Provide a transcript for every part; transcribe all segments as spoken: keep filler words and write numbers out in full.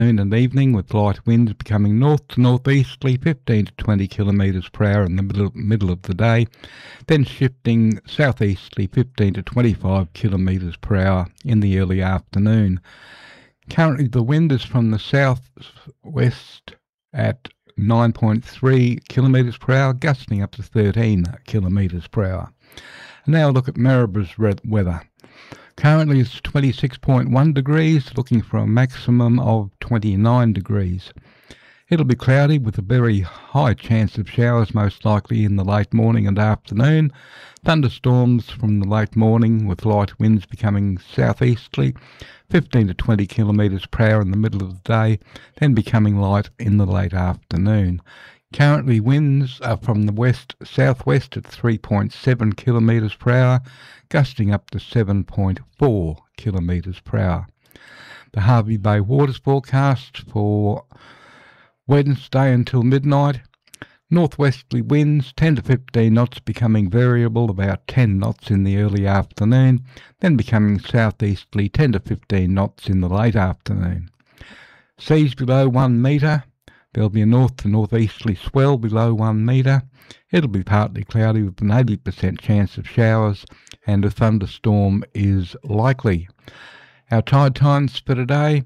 afternoon and evening with light winds becoming north to northeasterly fifteen to twenty kilometres per hour in the middle, middle of the day, then shifting southeasterly fifteen to twenty-five kilometres per hour in the early afternoon. Currently the wind is from the south-west at nine point three kilometres per hour, gusting up to thirteen kilometres per hour. And now look at Marybough's weather. Currently it's twenty-six point one degrees, looking for a maximum of twenty-nine degrees. It'll be cloudy with a very high chance of showers, most likely in the late morning and afternoon. Thunderstorms from the late morning with light winds becoming southeasterly, fifteen to twenty kilometres per hour in the middle of the day, then becoming light in the late afternoon. Currently winds are from the west-southwest at three point seven kilometres per hour, gusting up to seven point four kilometres per hour. The Hervey Bay waters forecast for Wednesday until midnight. Northwesterly winds ten to fifteen knots, becoming variable, about ten knots in the early afternoon, then becoming southeasterly ten to fifteen knots in the late afternoon. Seas below one metre. There'll be a north to northeasterly swell below one metre. It'll be partly cloudy with an eighty percent chance of showers, and a thunderstorm is likely. Our tide times for today: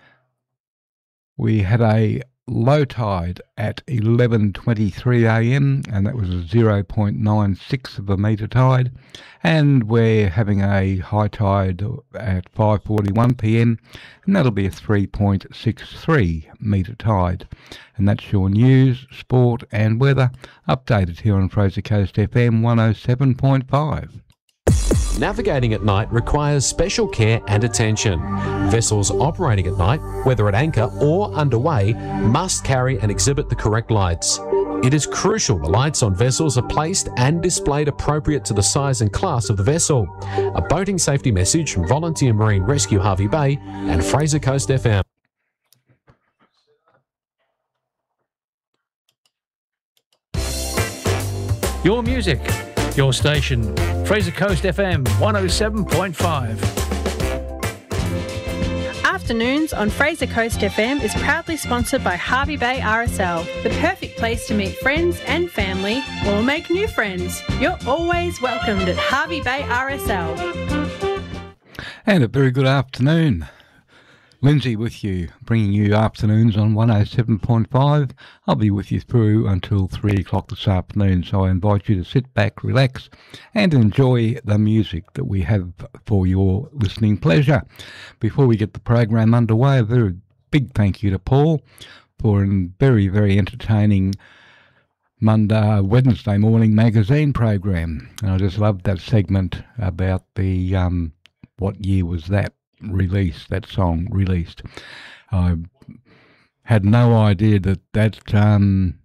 we had a low tide at eleven twenty-three a m and that was a zero point nine six of a metre tide, and we're having a high tide at five forty-one p m and that'll be a three point six three metre tide. And that's your news, sport and weather updated here on Fraser Coast F M one oh seven point five. Navigating at night requires special care and attention. Vessels operating at night, whether at anchor or underway, must carry and exhibit the correct lights. It is crucial the lights on vessels are placed and displayed appropriate to the size and class of the vessel. A boating safety message from Volunteer Marine Rescue Hervey Bay and Fraser Coast F M. Your music, your station, Fraser Coast F M one oh seven point five. Afternoons on Fraser Coast F M is proudly sponsored by Hervey Bay R S L, the perfect place to meet friends and family or make new friends. You're always welcomed at Hervey Bay R S L. And a very good afternoon. Lindsay with you, bringing you afternoons on one oh seven point five. I'll be with you through until three o'clock this afternoon, so I invite you to sit back, relax, and enjoy the music that we have for your listening pleasure. Before we get the program underway, a very big thank you to Paul for a very, very entertaining Monday, Wednesday morning magazine program. And I just loved that segment about the, um, what year was that? released that song released. I had no idea that that um,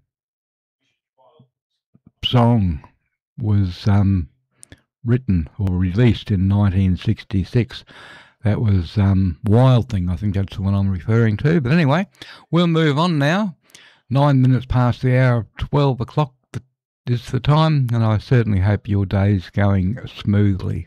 song was um, written or released in nineteen sixty-six. That was um, Wild Thing, I think that's the one I'm referring to. But anyway, we'll move on now. Nine minutes past the hour of twelve o'clock is the time, and I certainly hope your day's going smoothly.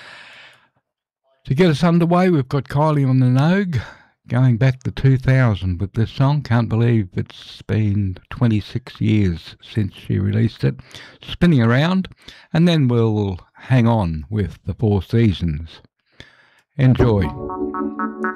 To get us underway, we've got Kylie Minogue going back to two thousand with this song. Can't believe it's been twenty-six years since she released it. Spinning Around, and then we'll hang on with the Four Seasons. Enjoy.